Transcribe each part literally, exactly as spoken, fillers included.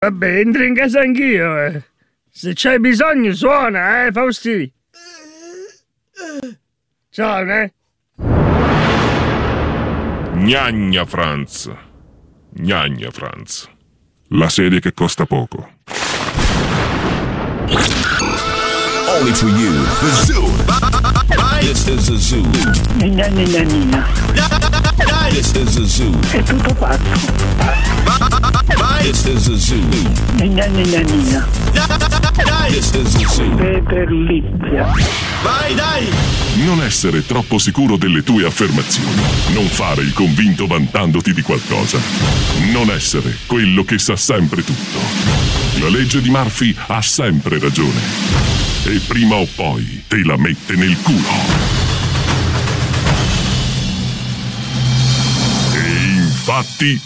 Vabbè, entro in casa anch'io, eh. Se c'hai bisogno suona, eh, Fausti. Ciao, eh. Gnagna Franz. Gnagna Franz. La serie che costa poco. Only for you. The Zoo. This is the Zoo. Nina, nina, nina. This is the Zoo. È tutto pazzo. This is the Zoo. Nina, nina, nina. This is the Zoo. Peterlizia. Vai, dai! Non essere troppo sicuro delle tue affermazioni. Non fare il convinto vantandoti di qualcosa. Non essere quello che sa sempre tutto. La legge di Murphy ha sempre ragione. E prima o poi te la mette nel culo. E infatti...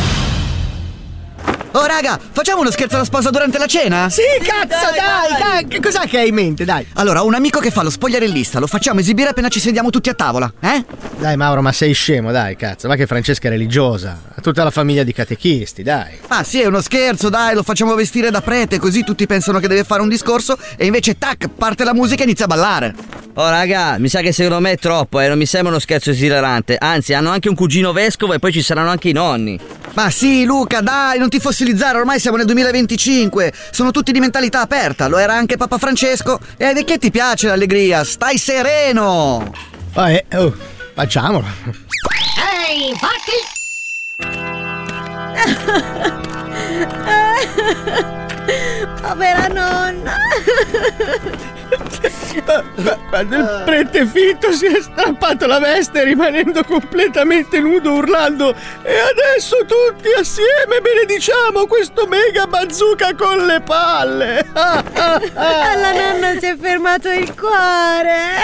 Oh raga, facciamo uno scherzo alla sposa durante la cena? Sì, cazzo, dai, dai, dai. Che cos'è che hai in mente, dai? Allora, ho un amico che fa lo spogliarellista, lo facciamo esibire appena ci sediamo tutti a tavola, eh? Dai Mauro, ma sei scemo, dai, cazzo. Va che Francesca è religiosa, ha tutta la famiglia di catechisti, dai. Ah sì, è uno scherzo, dai, lo facciamo vestire da prete, così tutti pensano che deve fare un discorso e invece tac, parte la musica e inizia a ballare. Oh raga, mi sa che secondo me è troppo, eh, non mi sembra uno scherzo esilarante. Anzi, hanno anche un cugino vescovo e poi ci saranno anche i nonni. Ma sì, Luca, dai, non ti fossilizzare, ormai siamo nel duemilaventicinque. Sono tutti di mentalità aperta, lo era anche Papa Francesco. E ai vecchietti piace l'allegria, stai sereno. Vabbè, oh, facciamolo. Ehi, infatti! Povera nonna! Quando il prete Fitto si è strappato la veste rimanendo completamente nudo urlando "E adesso tutti assieme benediciamo questo mega bazooka con le palle". Alla nonna si è fermato il cuore.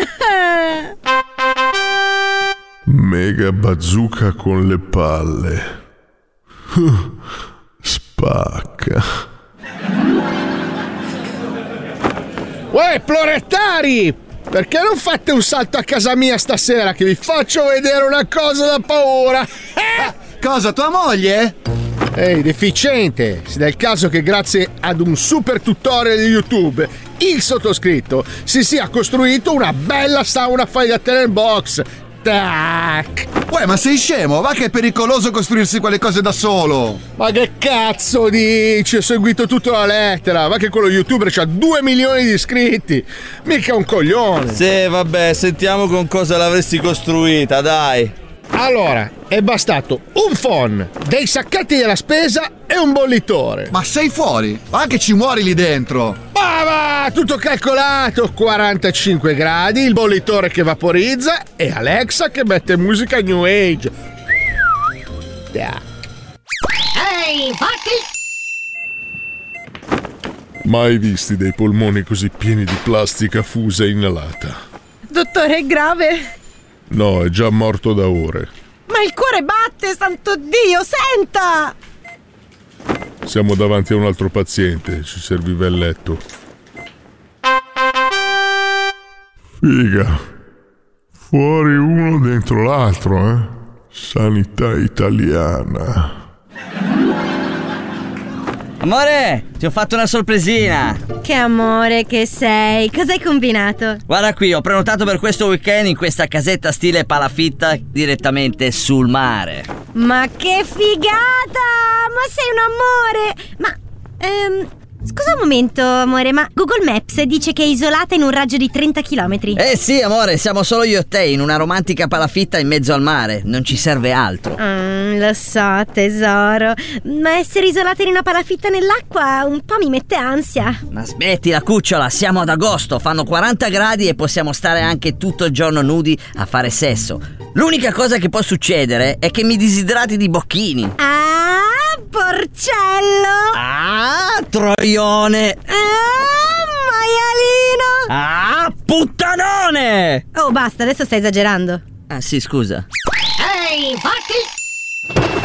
Mega bazooka con le palle. Spacca. Uè, plorettari! Perché non fate un salto a casa mia stasera che vi faccio vedere una cosa da paura? Eh? Cosa, tua moglie? Ehi, deficiente! Si dà il caso che grazie ad un super tutorial di YouTube il sottoscritto si sia costruito una bella sauna fai da te nel box. Tac! Uè, ma sei scemo? Va che è pericoloso costruirsi quelle cose da solo! Ma che cazzo dici? Ho seguito tutta la lettera. Va che quello youtuber c'ha due milioni di iscritti. Mica un coglione. Sì, vabbè, sentiamo con cosa l'avresti costruita, dai. Allora, è bastato un phon, dei sacchetti della spesa e un bollitore. Ma sei fuori? Va che ci muori lì dentro! Ma va, tutto calcolato, quarantacinque gradi, il bollitore che vaporizza e Alexa che mette musica new age. Ehi, infatti! Mai visti dei polmoni così pieni di plastica fusa e inalata? Dottore, è grave? No, è già morto da ore. Ma il cuore batte, santo Dio, senta! Siamo davanti a un altro paziente, ci serviva il letto. Figa. Fuori uno dentro l'altro, eh? Sanità italiana. Amore, ti ho fatto una sorpresina. Che amore che sei, cosa hai combinato? Guarda qui, ho prenotato per questo weekend in questa casetta stile palafitta direttamente sul mare. Ma che figata! Ma sei un amore! Ma, ehm, scusa un momento, amore, ma Google Maps dice che è isolata in un raggio di trenta chilometri. Eh sì, amore, siamo solo io e te in una romantica palafitta in mezzo al mare. Non ci serve altro. Mm, lo so, tesoro. Ma essere isolata in una palafitta nell'acqua un po' mi mette ansia. Ma smettila, cucciola, siamo ad agosto, fanno quaranta gradi e possiamo stare anche tutto il giorno nudi a fare sesso. L'unica cosa che può succedere è che mi disidrati di bocchini. Ah, porcello! Ah, troione! Ah, maialino! Ah, puttanone! Oh, basta, adesso stai esagerando. Ah sì, scusa. Ehi, infatti!